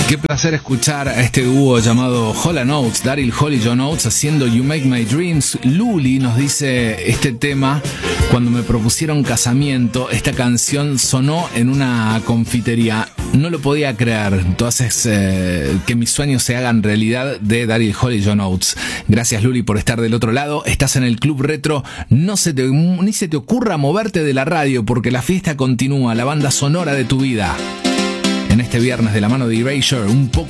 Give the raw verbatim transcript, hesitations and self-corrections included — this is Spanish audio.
Qué placer escuchar a este dúo llamado Hall and Oates, Daryl Hall y John Oates haciendo You Make My Dreams. Luli nos dice este tema: cuando me propusieron casamiento, esta canción sonó en una confitería. No lo podía creer. Tú haces eh, que mis sueños se hagan realidad, de Daryl Hall y John Oates. Gracias, Luli, por estar del otro lado. Estás en el Club Retro. No se te, ni se te ocurra moverte de la radio, porque la fiesta continúa, la banda sonora de tu vida. En este viernes de la mano de Erasure, un poco